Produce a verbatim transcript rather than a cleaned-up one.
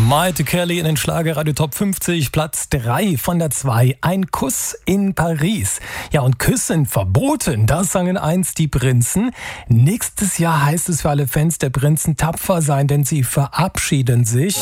Maite Kelly in den Schlagerradio Top fünfzig, Platz drei von der zwei. Ein Kuss in Paris. Ja, und Küssen verboten, das sangen einst die Prinzen. Nächstes Jahr heißt es für alle Fans der Prinzen tapfer sein, denn sie verabschieden sich.